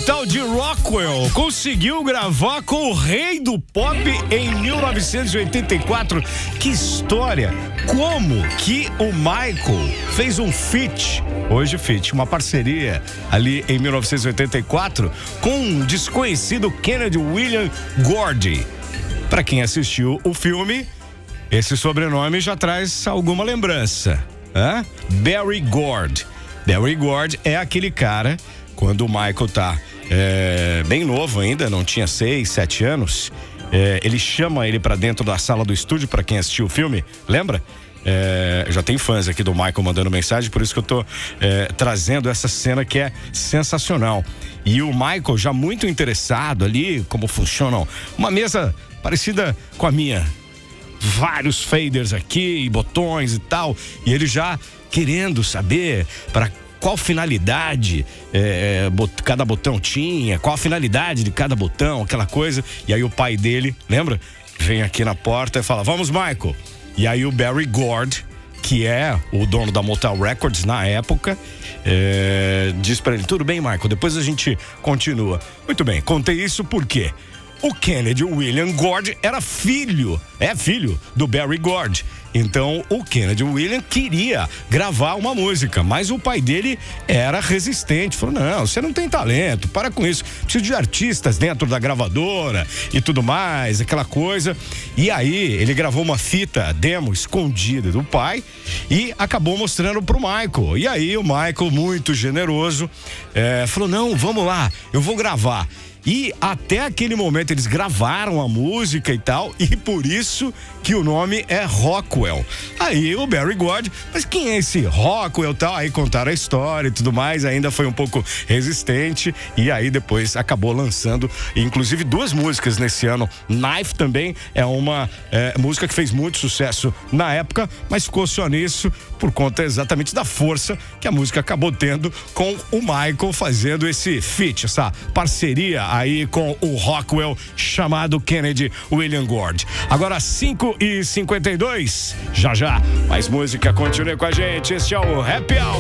tal de Rockwell conseguiu gravar com o rei do pop em 1984. Que história! Como que o Michael fez um feat, uma parceria ali em 1984 com um desconhecido Kennedy William Gordy. Para quem assistiu o filme, esse sobrenome já traz alguma lembrança. Berry Gordy. Berry Gordy é aquele cara, quando o Michael tá bem novo ainda, não tinha 6, 7 anos, ele chama ele pra dentro da sala do estúdio, pra quem assistiu o filme, lembra? Já tem fãs aqui do Michael mandando mensagem, por isso que eu tô trazendo essa cena que é sensacional. E o Michael já muito interessado ali, como funciona uma mesa parecida com a minha. Vários faders aqui, e botões e tal, e ele já querendo saber para qual finalidade cada botão tinha, qual a finalidade de cada botão, aquela coisa. E aí o pai dele, lembra? Vem aqui na porta e fala: vamos, Michael. E aí o Berry Gordy, que é o dono da Motown Records na época, diz pra ele: tudo bem, Michael, depois a gente continua. Muito bem, contei isso porque o Kennedy William Gordy era filho do Berry Gordy. Então o Kennedy William queria gravar uma música, mas o pai dele era resistente. Falou: não, você não tem talento, para com isso. Preciso de artistas dentro da gravadora e tudo mais, aquela coisa. E aí ele gravou uma fita demo escondida do pai e acabou mostrando pro Michael. E aí o Michael, muito generoso, falou: não, vamos lá, eu vou gravar. E até aquele momento eles gravaram a música e tal, e por isso que o nome é Rockwell. Aí o Berry Gordy: mas quem é esse Rockwell e tal? Aí contaram a história e tudo mais, ainda foi um pouco resistente, e aí depois acabou lançando inclusive 2 músicas nesse ano. Knife também é uma música que fez muito sucesso na época, mas ficou só nisso por conta exatamente da força que a música acabou tendo, com o Michael fazendo esse feat, essa parceria aí com o Rockwell, chamado Kennedy William Gordy. Agora 5h52, já mais música, continue com a gente. Este é o Happy Hour.